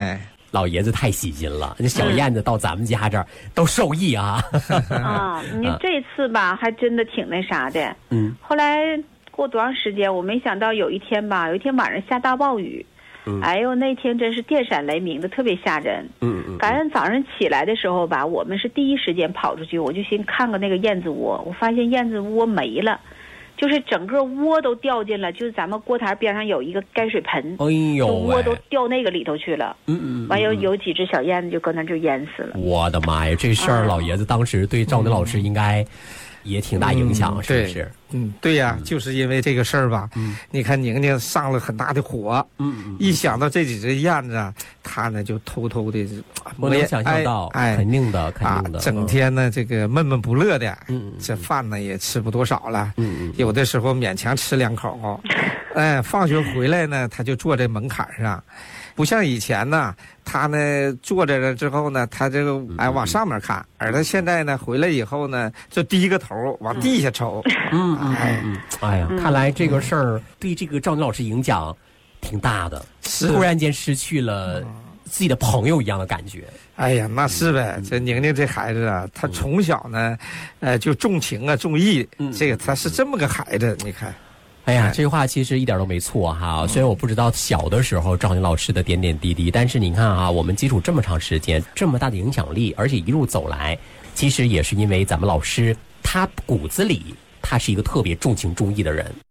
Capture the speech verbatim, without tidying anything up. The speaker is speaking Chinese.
哎。 老爷子太喜心了，那小燕子到咱们家这儿都受益啊！ 啊，你这次吧，还真的挺那啥的。 嗯。 后来过多长时间，我没想到有一天吧，有一天晚上下大暴雨，嗯、哎呦，那天真是电闪雷鸣的，特别吓人。 嗯嗯。 赶上早上起来的时候吧，我们是第一时间跑出去，我就寻看看那个燕子窝，我发现燕子窝没了。就是整个窝都掉进了，就是咱们锅台边上有一个泔水盆， 哎呦， 窝都掉那个里头去了。 嗯嗯， 完有有几只小燕子就搁那就淹死了。 我的妈呀，这事儿老爷子当时对赵宁老师应该也挺大影响， 嗯、 是不是？ 嗯，对呀、啊嗯，就是因为这个事儿吧。嗯，你看宁宁上了很大的火。嗯嗯，一想到这几只燕子，他呢就偷偷的， 我能想象到，哎，肯定的，肯定的， 啊、整天呢这个闷闷不乐的，嗯，这饭呢也吃不多少了，嗯，有的时候勉强吃两口，哎，放学回来呢，他就坐在门槛上。不像以前呢，他呢坐在这之后呢，他这个哎往上面看，而他现在呢回来以后呢，就低个头往地下瞅。 嗯嗯哎嗯，哎呀，看来这个事儿对这个赵宁老师影响挺大的，突然间失去了自己的朋友一样的感觉。 哎呀，那是呗。这宁宁这孩子啊，他从小呢，呃，就重情啊，重义，这个他是这么个孩子，你看。 哎呀，这话其实一点都没错哈。虽然我不知道小的时候赵宁老师的点点滴滴，但是你看啊，我们接触这么长时间，这么大的影响力，而且一路走来，其实也是因为咱们老师他骨子里他是一个特别重情重义的人。